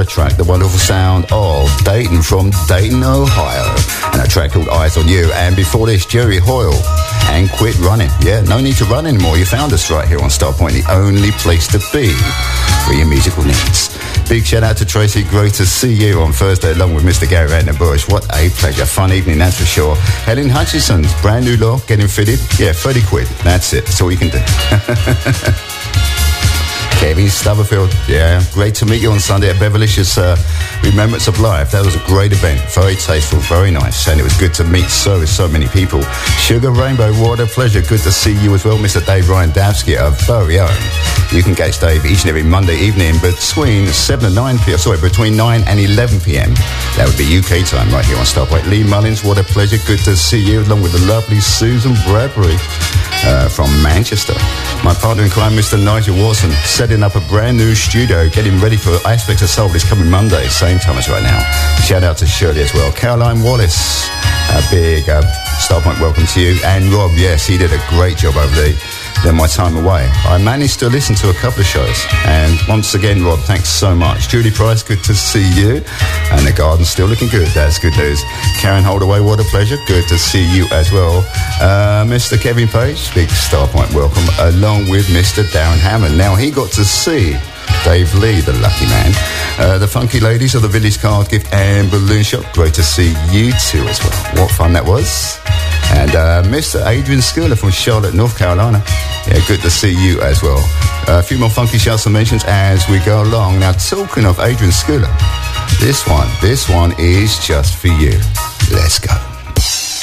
track, the wonderful sound of Dayton from Dayton, Ohio, and a track called Eyes on You. And before this, Jerry Hoyle and Quit Running. Yeah, no need to run anymore. You found us right here on Starpoint, the only place to be for your musical needs. Big shout out to Tracy. Great to see you on Thursday along with Mr. Gary Randall-Bush. What a pleasure. Fun evening, that's for sure. Helen Hutchinson's brand new lock getting fitted. Yeah, 30 quid. That's it. That's all you can do. Kevin Stubberfield, yeah, great to meet you on Sunday at Beverlicious Remembrance of Life. That was a great event, very tasteful, very nice, and it was good to meet so many people. Sugar Rainbow, what a pleasure, good to see you as well, Mr. Dave Ryan Davsky, our very own. You can catch Dave each and every Monday evening between 7 and 9 p.m. Sorry, between 9 and 11 p.m. That would be UK time right here on Starpoint. Lee Mullins, what a pleasure, good to see you, along with the lovely Susan Bradbury from Manchester. My partner in crime, Mr. Nigel Watson, setting up a brand new studio, getting ready for Aspects of Soul this coming Monday, same time as right now. Shout out to Shirley as well. Caroline Wallace, a big Starpoint welcome to you. And Rob, yes, he did a great job over there my time away. I managed to listen to a couple of shows, and once again, Rob, thanks so much. Judy Price, good to see you, and the garden's still looking good. That's good news. Karen Holdaway, what a pleasure, good to see you as well. Mr. Kevin Page, big Starpoint welcome, along with Mr. Darren Hammond. Now, he got to see Dave Lee, the lucky man. The funky ladies of the Village Card Gift and Balloon Shop, great to see you too as well. What fun that was. And Mr. Adrian Schooler from Charlotte, North Carolina. Yeah, good to see you as well. A few more funky shouts and mentions as we go along. Now, talking of Adrian Schooler, this one is just for you. Let's go.